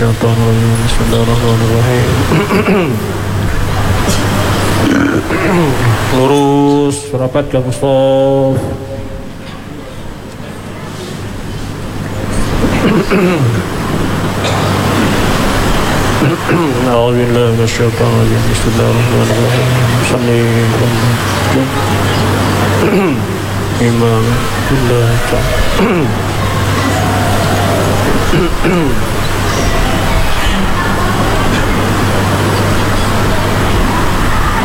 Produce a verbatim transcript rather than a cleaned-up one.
الشيطان الرجيم بسم الله الرحمن الرحيم lurus rapat ke Mustafa أعوذ بالله من الشيطان الرجيم بسم الله الرحمن الرحيم صلي إمام الله تعالى